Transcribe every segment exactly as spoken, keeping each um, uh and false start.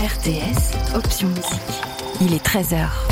R T S, option musique. Il est treize heures.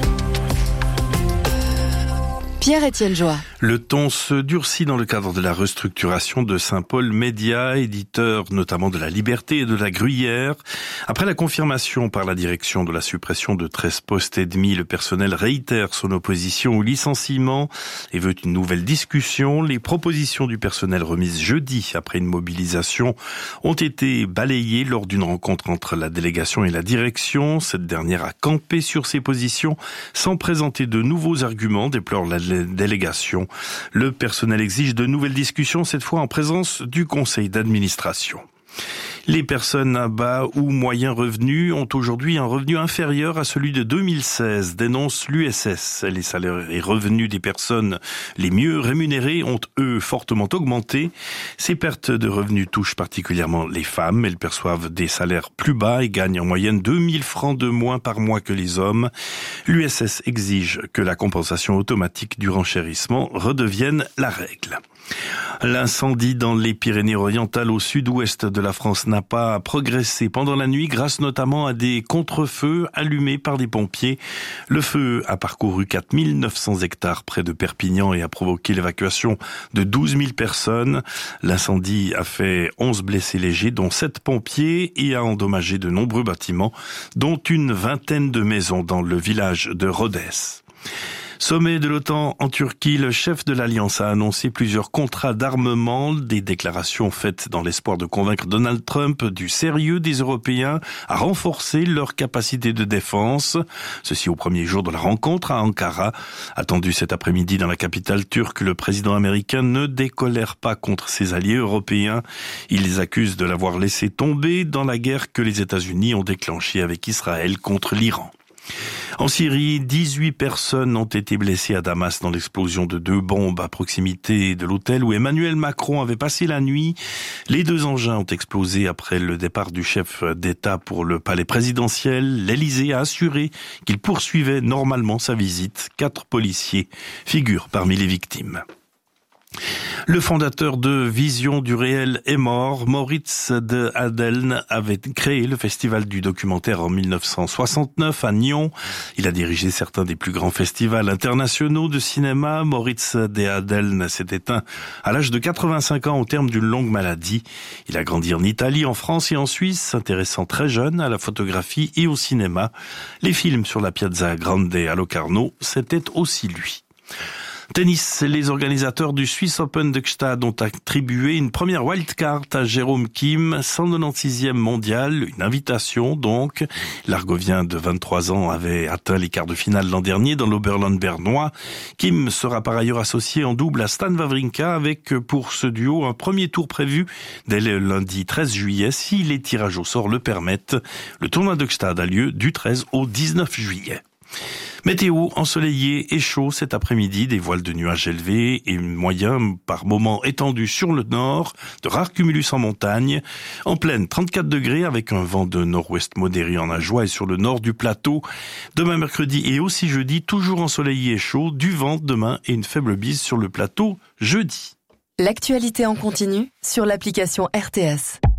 Pierre-Étienne Joie. Le ton se durcit dans le cadre de la restructuration de Saint-Paul Média, éditeur notamment de La Liberté et de La Gruyère. Après la confirmation par la direction de la suppression de treize postes et demi, le personnel réitère son opposition au licenciement et veut une nouvelle discussion. Les propositions du personnel remises jeudi après une mobilisation ont été balayées lors d'une rencontre entre la délégation et la direction. Cette dernière a campé sur ses positions sans présenter de nouveaux arguments, déplore la délégation. Le personnel exige de nouvelles discussions, cette fois en présence du conseil d'administration. Les personnes à bas ou moyens revenus ont aujourd'hui un revenu inférieur à celui de deux mille seize, dénonce l'U S S. Les salaires et revenus des personnes les mieux rémunérées ont, eux, fortement augmenté. Ces pertes de revenus touchent particulièrement les femmes. Elles perçoivent des salaires plus bas et gagnent en moyenne deux mille francs de moins par mois que les hommes. L'U S S exige que la compensation automatique du renchérissement redevienne la règle. L'incendie dans les Pyrénées-Orientales au sud-ouest de la France n'a pas progressé pendant la nuit grâce notamment à des contre-feux allumés par des pompiers. Le feu a parcouru quatre mille neuf cents hectares près de Perpignan et a provoqué l'évacuation de douze mille personnes. L'incendie a fait onze blessés légers, dont sept pompiers, et a endommagé de nombreux bâtiments, dont une vingtaine de maisons dans le village de Rhodes. Sommet de l'OTAN en Turquie, le chef de l'Alliance a annoncé plusieurs contrats d'armement, des déclarations faites dans l'espoir de convaincre Donald Trump du sérieux des Européens à renforcer leur capacité de défense. Ceci au premier jour de la rencontre à Ankara. Attendu cet après-midi dans la capitale turque, le président américain ne décolère pas contre ses alliés européens. Il les accuse de l'avoir laissé tomber dans la guerre que les États-Unis ont déclenchée avec Israël contre l'Iran. En Syrie, dix-huit personnes ont été blessées à Damas dans l'explosion de deux bombes à proximité de l'hôtel où Emmanuel Macron avait passé la nuit. Les deux engins ont explosé après le départ du chef d'État pour le palais présidentiel. L'Élysée a assuré qu'il poursuivait normalement sa visite. Quatre policiers figurent parmi les victimes. Le fondateur de Vision du réel est mort. Moritz de Adeln avait créé le festival du documentaire en mille neuf cent soixante-neuf à Nyon. Il a dirigé certains des plus grands festivals internationaux de cinéma. Moritz de Adeln s'est éteint à l'âge de quatre-vingt-cinq ans au terme d'une longue maladie. Il a grandi en Italie, en France et en Suisse, s'intéressant très jeune à la photographie et au cinéma. Les films sur la Piazza Grande à Locarno, c'était aussi lui. Tennis, les organisateurs du Swiss Open de Gstaad ont attribué une première wildcard à Jérôme Kim, cent quatre-vingt-seizième mondial, une invitation donc. L'Argovien de vingt-trois ans avait atteint les quarts de finale l'an dernier dans l'Oberland bernois. Kim sera par ailleurs associé en double à Stan Wawrinka avec pour ce duo un premier tour prévu dès le lundi treize juillet si les tirages au sort le permettent. Le tournoi de Gstaad a lieu du treize au dix-neuf juillet. Météo ensoleillé et chaud cet après-midi, des voiles de nuages élevés et moyens par moments étendus sur le nord, de rares cumulus en montagne. En plaine, trente-quatre degrés avec un vent de nord-ouest modéré en Ajoie et sur le nord du plateau. Demain mercredi et aussi jeudi, toujours ensoleillé et chaud, du vent demain et une faible bise sur le plateau jeudi. L'actualité en continu sur l'application R T S.